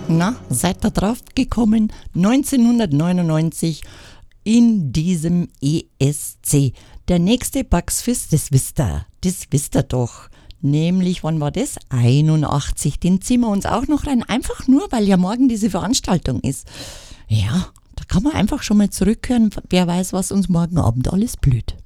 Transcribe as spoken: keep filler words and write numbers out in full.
Na, seid ihr drauf gekommen? neunzehnhundertneunundneunzig in diesem E S C. Der nächste Bugsfist, das wisst ihr, das wisst ihr doch. Nämlich, wann war das? einundachtzig. Den ziehen wir uns auch noch rein. Einfach nur, weil ja morgen diese Veranstaltung ist. Ja, da kann man einfach schon mal zurückhören. Wer weiß, was uns morgen Abend alles blüht.